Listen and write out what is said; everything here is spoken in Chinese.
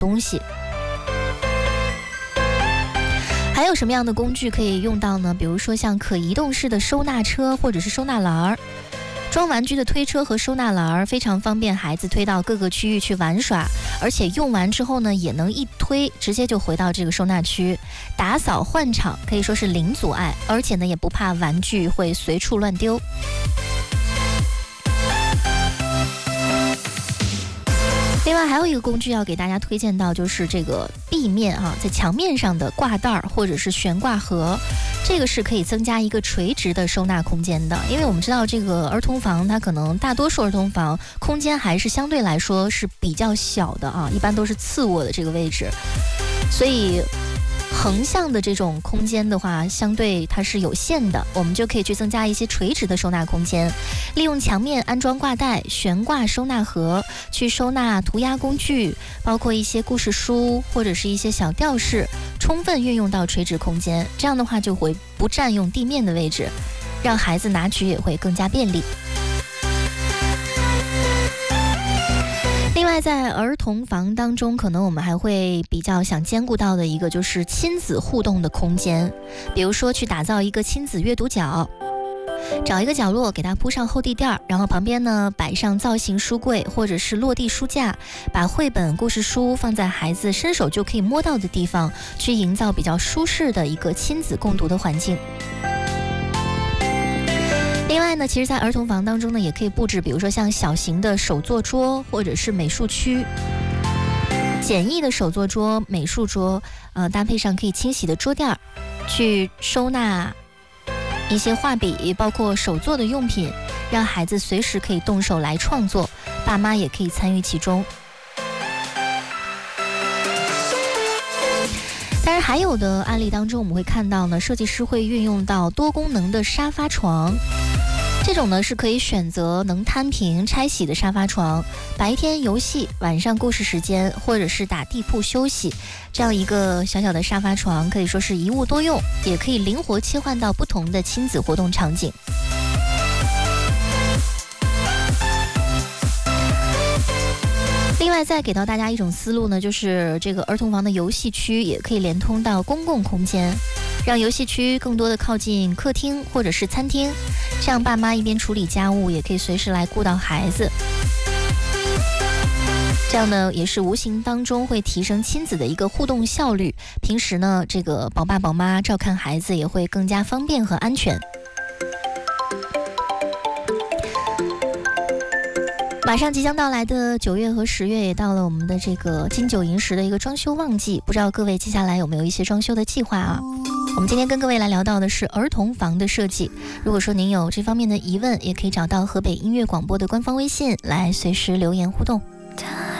东西。还有什么样的工具可以用到呢？比如说像可移动式的收纳车或者是收纳篮，装玩具的推车和收纳篮非常方便孩子推到各个区域去玩耍，而且用完之后呢，也能一推直接就回到这个收纳区，打扫换场可以说是零阻碍，而且呢也不怕玩具会随处乱丢。另外还有一个工具要给大家推荐到，就是这个壁面在墙面上的挂袋或者是悬挂盒，这个是可以增加一个垂直的收纳空间的。因为我们知道这个儿童房，它可能大多数儿童房空间还是相对来说是比较小的一般都是次卧的这个位置，所以横向的这种空间的话，相对它是有限的，我们就可以去增加一些垂直的收纳空间，利用墙面安装挂带、悬挂收纳盒，去收纳涂鸦工具，包括一些故事书或者是一些小吊饰，充分运用到垂直空间，这样的话就会不占用地面的位置，让孩子拿取也会更加便利。另外在儿童房当中，可能我们还会比较想兼顾到的一个就是亲子互动的空间，比如说去打造一个亲子阅读角，找一个角落给它铺上厚地垫，然后旁边呢摆上造型书柜或者是落地书架，把绘本故事书放在孩子伸手就可以摸到的地方，去营造比较舒适的一个亲子共读的环境。另外呢，其实在儿童房当中呢，也可以布置比如说像小型的手作桌或者是美术区，简易的手作桌、美术桌，搭配上可以清洗的桌垫，去收纳一些画笔，包括手作的用品，让孩子随时可以动手来创作，爸妈也可以参与其中。当然还有的案例当中，我们会看到呢，设计师会运用到多功能的沙发床，这种呢是可以选择能摊平拆洗的沙发床，白天游戏，晚上故事时间，或者是打地铺休息，这样一个小小的沙发床可以说是一物多用，也可以灵活切换到不同的亲子活动场景。另外再给到大家一种思路呢，就是这个儿童房的游戏区也可以连通到公共空间，让游戏区更多的靠近客厅或者是餐厅，这样爸妈一边处理家务，也可以随时来顾到孩子，这样呢也是无形当中会提升亲子的一个互动效率，平时呢这个宝爸宝妈照看孩子也会更加方便和安全。马上即将到来的9月和10月也到了我们的这个金九银十的一个装修旺季，不知道各位接下来有没有一些装修的计划啊？我们今天跟各位来聊到的是儿童房的设计，如果说您有这方面的疑问，也可以找到河北音乐广播的官方微信来随时留言互动。